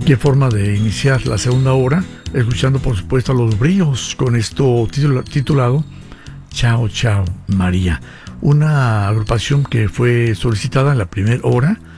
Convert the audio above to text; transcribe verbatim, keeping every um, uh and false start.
Qué forma de iniciar la segunda hora, escuchando por supuesto a Los Bríos con esto titula- titulado Chao Chao María, una agrupación que fue solicitada en la primera hora